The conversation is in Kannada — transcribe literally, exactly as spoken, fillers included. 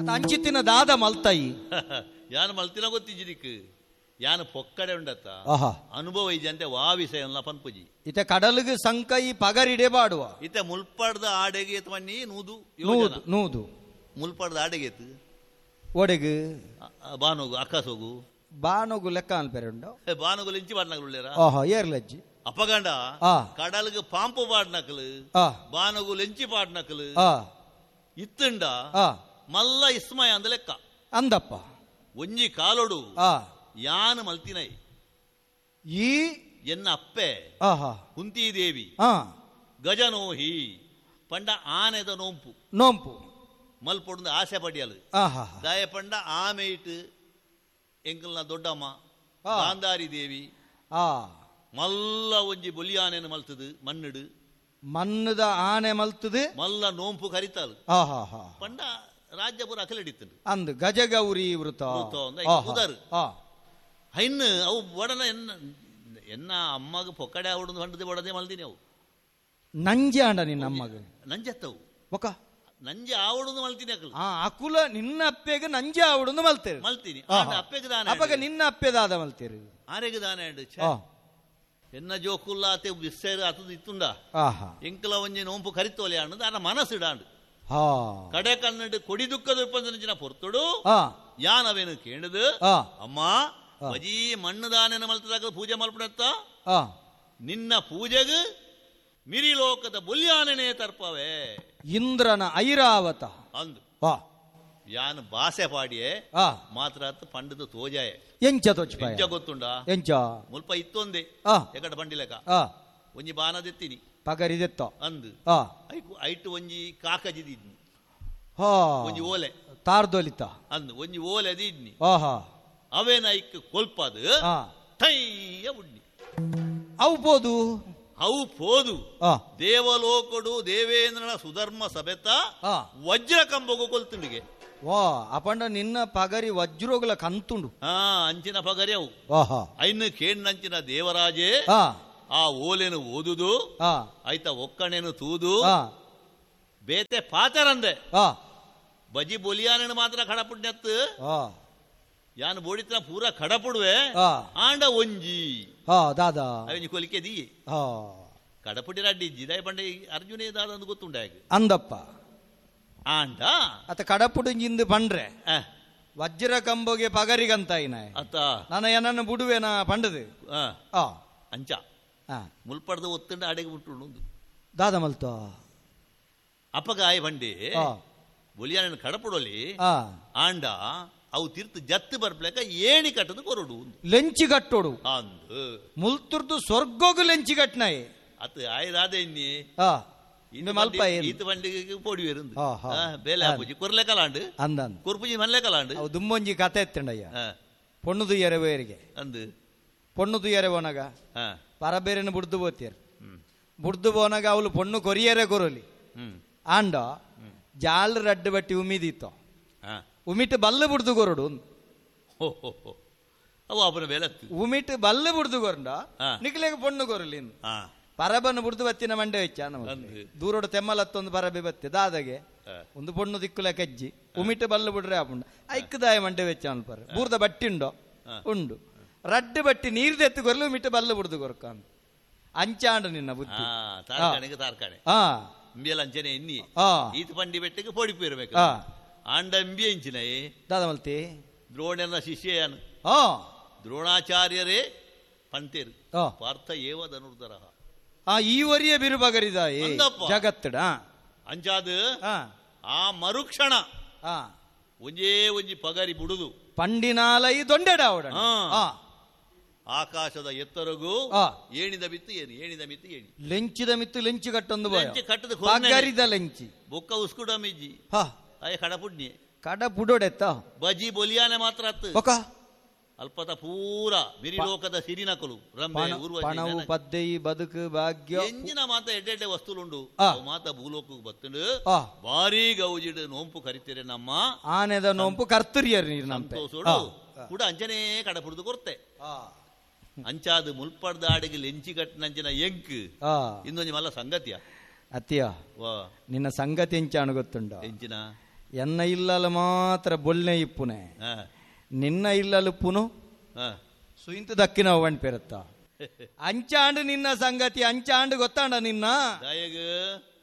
ಅತ ಅಂಚಿತ್ತಿನ ದಾದ ಮಲ್ತಾಯಿ ಯಾನು ಮಲ್ತಿನ ಗೊತ್ತಿಜ್ಜಿರಿಕ್ ಯಾನು ಪೊಕ್ಕಡೆ ಉಂಡತ್ತ ಅನುಭವ ಇಜ್ಜಂತೆ ವಾ ವಿಷಯ ಪನ್ಪುಜಿ ಇತ ಕಡಲಿಗೆ ಸಂಕೈ ಪಗರಿಡೆ ಬಾಡುವ ಇತ ಮುಲ್ಪಡ್ದ ಆಡೆಗೆ ಬನ್ನಿ ನೂದು ನೂದು ನೂದು ಮುಲ್ಪಡ್ದ ಆಡೆಗೆತ್ ಒಡೆಗು ಬಾನೋಗು ಅಕ್ಕಸೋಗು ಬಾನೋಗು ಲೆಕ್ಕ ಅನ್ಪೇರೆ ಉಂಡು ಬಾನೋಗು ಇಂಚಿ ಬಾಡ್ನಕುಳ್ಳೇರ ಓಹೋ ಏರ್ಲಜ್ಜಿ ಅಪಗಂಡ ಕಡಲ್ಗೆ ಪಾಂಪು ಪಾಡ್ನಕಲು ಬಾನೋಗು ಲೆಂಚಿ ಪಾಡ್ನಕಲು ಇತ್ತುಂಡ ಮಲ್ಲ ಇಸ್ಮಯ ಅಂದ ಲೆಕ್ಕ ಅಂದಪ್ಪ ಒಂಜಿ ಕಾಲೊಡು ಯಾನು ಮಲ್ತಿನೈ ಈ ಎನ್ನ ಅಪ್ಪೆ ಕುಂತಿದೇವಿ ಗಜನೋಹಿ ಪಂಡ ಆನೆದ ನೋಂಪು ನೋಂಪು ಮಲ್ಪೊಂದು ಆಸೆ ಪಡಿಯಲು ದಾಯ ಪಂಡ ಆಮೆ ಇಟ್ಟು ಎಂಕಲ್ನ ದೊಡ್ಡಮ್ಮ ಗಾಂಧಾರಿ ದೇವಿ ಮಲ್ಲ ಒಂಜಿ ಬೊಲಿಯಾನೆನು ಮಲ್ತದು ಮಣ್ಣುಡು ಮಣ್ಣದ ಆನೆ ಮಲ್ತದು ಮಲ್ಲ ನೋಂಪು ಕರಿತಾಳು ಪಂಡ ರಾಜ್ಯಪುರ ಅಖಿಲಡಿತ್ತು ಅಂದ್ ಗಜಗೌರಿ ವೃತ ಉದರ್ ಇನ್ನು ಅವು ಒಡನ ಎನ್ನ ಎನ್ನ ಅಮ್ಮಗ ಪೊಕ್ಕಡೆ ಅವಡು ಹೊಂಡದೆ ಒಡದೆ ಮಲ್ದಿನಿ ಅವು ನಂಜೆ ಅಂಡ ನಿನ್ನ ಅಮ್ಮಗ ನಂಜತ್ತವು ಒಕ ನಂಜೆ ಆವಡುದು ಮಲ್ತೀನಿ ಅಕಲ್ ಅಕುಲ ನಿನ್ನ ಅಪ್ಪೆಗೆ ನಂಜೆ ಆವಡುದು ಮಲ್ತೇವೆ ಮಲ್ತೀನಿ ಅಪ್ಪೆಗೆ ದಾನ ಅಪ್ಪಗ ನಿನ್ನ ಅಪ್ಪೆದಾದ ಮಲ್ತೇರಿ ಆರೆಗೆ ದಾನ ಎನ್ನ ಜೋಕುಲ್ಲಾತೆ ಬಿಸ್ಸೇರು ಅತದು ಇತ್ತುಂಡ ಎಂಕಲ ಒಂಜಿ ನೋಂಪು ಕರಿತೋಲೆ ಅನ್ನದು ಅನ್ನ ಮನಸ್ಸಿಡಾಂಡು ಕಡೆ ಕನ್ನಡ ಕೊಡಿ ದುಃಖದ ಉಪಂದಿನ ಪೊರ್ತುಡು ಯಾನವೇನು ಕೇಳದು ಅಮ್ಮ ವಜಿ ಮಣ್ಣು ದಾನೆನ ಮಲ್ತದಾಗ ಪೂಜೆ ಮಲ್ಪಡತ್ತ ನಿನ್ನ ಪೂಜೆಗೆ ಮಿರಿಲೋಕದ ಬುಲ್ಯಾನನೇ ತರ್ಪವೇ ಇಂದ್ರನ ಐರಾವತ ಅಂದು ಯಾನ್ ಭಾಷೆ ಪಾಡಿಯೇ ಮಾತ್ರ ಪಂಡದ ತೋಜಾಯ ಎಂಚ ಎಂಚ ಗೊತ್ತುಂಡ ಎಂಚ ಮುಲ್ಪ ಇತ್ತೊಂದೆ ಎಕಡ ಪಂಡಿಲೆಕ ಒಂಜಿ ಬಾನದೆತ್ತೀನಿ ಪಗರಿದೆತ್ತ ಅಂದು ಐಟು ಒಂಜಿ ಕಾಕಜಿದಿದ್ನಿ ಒಂಜಿ ಓಲೆ ತಾರ್ದೊಲಿತ ಅಂದು ಒಂಜಿ ಓಲೆ ಅದಿದ್ನಿ ಅವೇನ ಐಕ್ ಕೊಲ್ಪದು ತೈಯ ಉಡ್ನಿ ಅವು ಪೋದು ಅವು ಪೋದು ದೇವಲೋಕಡು ದೇವೇಂದ್ರನ ಸುಧರ್ಮ ಸಭೆತ ವಜ್ರ ಕಂಬಗು ಕೊಲ್ತುಂಡಿಗೆ ವಾ ಅಪಂಡ ನಿನ್ನ ಪಗರಿ ವಜ್ರೋಗಲ ಕಂತುಂಡು ಹಾ ಅಂಚಿನ ಪಗರಿ ಅವು ಐನು ಕೇಣ್ಣಂಚಿನ ದೇವರಾಜೇ ಆ ಓಲೆನು ಓದುದು ಆಯ್ತ ಒಕ್ಕಣೆನು ತೂದು ಬೇತೆ ಪಾತರಂದೆ ಬಜಿ ಬೊಲಿಯಾನ ಮಾತ್ರ ಕಡಪುಡ್ನೆತ್ತು ಯಾನು ಬೋಡಿತ್ರ ಪೂರ ಕಡಪುಡುವೆ ಆಂಡ ಒಂಜಿ ದಾದಾ ಅವನಿ ಕೊಲಿಕೆ ದಿ ಕಡಪುಡಿ ರಡ್ಡಿಜ್ಜಿ ದಯ ಪಂಡ ಅರ್ಜುನೇ ದಾದ ಅಂದು ಗೊತ್ತುಂಡ ಅಂದಪ್ಪ ಆಂಡ ಅತ ಕಡಪುಡಿಂಜಿಂದು ಪಂಡ್ರೆ ವಜ್ರ ಕಂಬಗೆ ಪಗರಿಗಂತ ಅತ್ತ ನನ್ನ ಏನನ್ನು ಬಿಡುವೆನ ಪಂಡದು ಅಂಚ ಮುಲ್ಪಡ್ದ ಒತ್ತಂಡ ಅಡೆಗೆ ಬಿಟ್ಟು ದಾದ ಮಲ್ತ ಅಪಗಾಯ ಬಂಡಿ ಬೊಲಿಯಾನ ಕಡಪುಡೋಲಿ ಆಂಡ ಅವು ತೀರ್ತು ಜತ್ತು ಬರ್ಬೇಕ ಏಣಿ ಕಟ್ಟದು ಕೊರಡು ಲೆಂಚಿ ಕಟ್ಟೋಡು ಅಂದು ಮುಲ್ತುರ್ದು ಸ್ವರ್ಗೋಗು ಲೆಂಚಿ ಕಟ್ನಾಯಿ ಅತ್ ಆಯ್ದಾದೆ ಇನ್ನಿ ಇನ್ನು ಮಲ್ಪ ಈತ ಬಂಡಿಗೆ ಪೋಡಿವೇರು ಬೇಲೆ ಹಾಪುಜಿ ಕೊರ್ಲೆ ಕಲಾಂಡು ಅಂದ ಕೊರ್ಪುಜಿ ಮಲ್ಲೆ ಕಲಾಂಡು ಅವು ದುಮ್ಮೊಂಜಿ ಕತೆ ಎತ್ತಂಡಯ್ಯ ಪೊಣ್ಣುದು ಎರೆವೇರಿಗೆ ಅಂದು ಪೊಣ್ಣುದು ಎರೆ ಒನಗ ಪರಬೇರೆನ ಬುಡ್ದು ಬೋತಿಯರ್ ಬುಡ್ದು ಬೋನಾಗ ಅವಳು ಪೊಣ್ಣು ಕೊರಿಯರೆ ಕೊರಲಿ ಆಂಡ ಜಾಲ್ ರಡ್ಡು ಬಟ್ಟಿ ಉಮಿದಿತ್ತು ಉಮಿಟ್ ಬಲ್ಲು ಬುಡ್ದು ಕೊರಡು ಉಮಿಟ್ ಬಲ್ಲು ಬುಡ್ದು ಕೊರಂಡ ನಿಕ್ಲೆಗೆ ಪೊಣ್ಣು ಕೊರಲಿ ಪರಬನ್ನು ಬುಡ್ದು ಬತ್ತಿನ ಮಂಡೆ ವೆಚ್ಚ ದೂರೋಡು ತೆಮ್ಮಲತ್ತೊಂದು ಪರಬೆ ಬತ್ತೆ ದಾದಗೆ ಒಂದು ಪೊಣ್ಣು ದಿಕ್ಕುಲ ಕಜ್ಜಿ ಉಮಿಟ್ ಬಲ್ಲು ಬಿಡ್ರೆ ಆಪುಂಡ ಐಕ್ಕದಾಯ ಮಂಡೆ ವೆಚ್ಚ ಅನ್ಪರ ಬೂರ್ದ ಬಟ್ಟಿ ಉಂಡೋ ಉಂಡು ರಡ್ಡು ಬಟ್ಟಿ ನೀರ್ದೆತ್ತು ಕೊರಲು ಉಮಿಟ್ ಬಲ್ಲು ಬುಡ್ದು ಕೊರಕ ಅಂಚಾಂಡು ನಿನ್ನ ಬುದ್ಧಿ ಅಂಚನೆ ಎನ್ನಿ ಈತ ಪಂಡಿ ಬೆಟ್ಟಿಗೆ ಪೊಡಿಪು ಇರಬೇಕು ಆಂಡ ಎಂಬಿ ಎಂಚಿನ ದಾದ ಮಲ್ತಿ ದ್ರೋಣನ ಶಿಷ್ಯನು ದ್ರೋಣಾಚಾರ್ಯರೇ ಪಂತೇರು ಪಾರ್ಥ ಏವ ಧನುರ್ಧರ ಈವರಿಯ ಬಿರುಬಗರಿದ ಜಗತ್ತಡ ಅಂಚಾದ ಆ ಮರುಕ್ಷಣ ಒಂಜೇ ಒಂಜಿ ಪಗರಿ ಬುಡುದು ಪಂಡಿನಾಲೈ ದೊಂಡೆಡ ಆಕಾಶದ ಎತ್ತರಗೂ ಏಣಿದ ಮಿತ್ತು ಏನು ಏಣಿದ ಮಿತ್ತು ಏಣಿ ಲೆಂಚಿದ ಮಿತ್ತು ಲೆಂಚಿ ಕಟ್ಟೊಂದು ಕಟ್ಟದ ಲೆಂಚಿ ಬೊಕ್ಕ ಉಸ್ಕುಡ ಮಿಜ್ಜಿ ಅಯ್ಯ ಕಡಪುಡ್ನಿ ಕಡಪುಡೋಡೆತ್ತ ಬಜಿ ಬೊಲಿಯಾನೆ ಮಾತ್ರ ಅತ್ತು ಅಲ್ಪತ ಪೂರ ಬಿರಿಲೋಕದ ಸಿರಿನಕಲು ರಂಬೆ ಪಣವು ಪದ್ದೆ ಬದುಕು ಭಾಗ್ಯ ಎಂಜಿನ ಮಾತ ಎಡ್ಡೆ ಎಡ್ಡೆ ವಸ್ತುಲುಂಡು ಮಾತ ಭೂಲೋಕಕ್ಕೆ ಬತ್ತುಂಡು ಬಾರಿ ಗೌಜಿಡು ನೋಂಪು ಕರಿತೀರಿ ನಮ್ಮ ಆನೆದ ನೋಂಪು ಕರ್ತರಿಯರ್ ನೀರು ಸಂತೋಷೋಡು ಕೂಡ ಅಂಚನೆ ಕಡಪುಡ್ದು ಕೊರ್ತೆ ಅಂಚಾದು ಮುಲ್ಪಡ್ದ ಆಡಿಗೆ ಲೆಂಚಿ ಕಟ್ಟಿನಂಚಿನ ಎಂಕ್ ಇನ್ನೊಂದು ಮಲ್ಲ ಸಂಗತಿಯ ಅತ್ತಿಯ ನಿನ್ನ ಸಂಗತಿ ಎಂಚಾನು ಗೊತ್ತುಂಡ ಎಂಚಿನ ಎನ್ನ ಇಲ್ಲಲು ಮಾತ್ರ ಬೊಲ್ನೆ ಇಪ್ಪುನೆ ಆ, ನಿನ್ನ ಇಲ್ಲಲು ಪುನು ಆ. ಸುಯಿಂತು ದಕ್ಕಿನ ಅವನ್ ಪೆರತ್ತ ಅಂಚಾಂಡು ನಿನ್ನ ಸಂಗತಿ ಅಂಚಾಂಡು ಗೊತ್ತಾಂಡ ನಿನ್ನ ದಾಯಗ